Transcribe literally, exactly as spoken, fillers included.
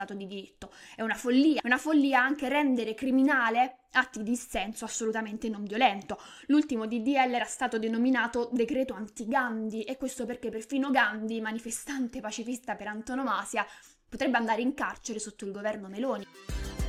di diritto. È una follia, è una follia anche rendere criminale atti di dissenso assolutamente non violento. L'ultimo D D L era stato denominato decreto anti-Gandhi, e questo perché perfino Gandhi, manifestante pacifista per antonomasia, potrebbe andare in carcere sotto il governo Meloni.